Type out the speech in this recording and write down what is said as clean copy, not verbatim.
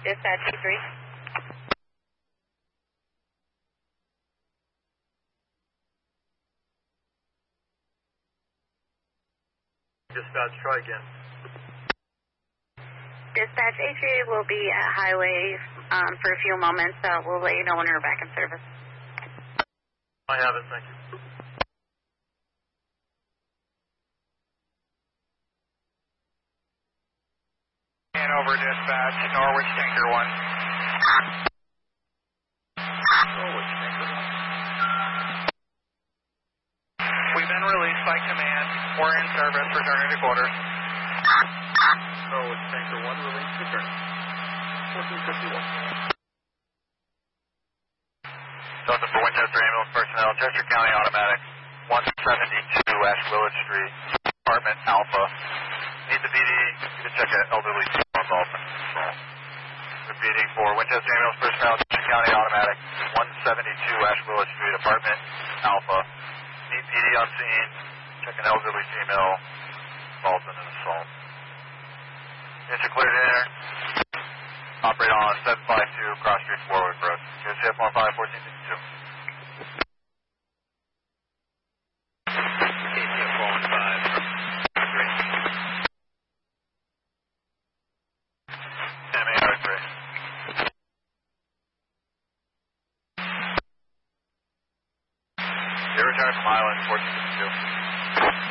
Dispatch 3. Dispatch, try again. Dispatch A3 will be at highway for a few moments. We'll let you know when we're back in service. I have it, thank you. Hanover Dispatch, Norwich Tanker 1. Norwich Tanker 1. We've been released by command. We're in service, returning to quarters. Norwich Tanker 1, release return. 1451. Something for Winchester Ambulance personnel, Chester County Automatic, 172 Ash Willis Street, Apartment Alpha. Need the PD to check an elderly female involvement. Repeating for Winchester Ambulance personnel, Chester County Automatic, 172 Ash Willis Street, Apartment Alpha. Need PD on scene, check an elderly female involved in an assault. It's a cleared in air. Operate on 752 Cross Street, Warwick Road. QCF 151452. KCF 115. MAR3. They returned from Island 1452.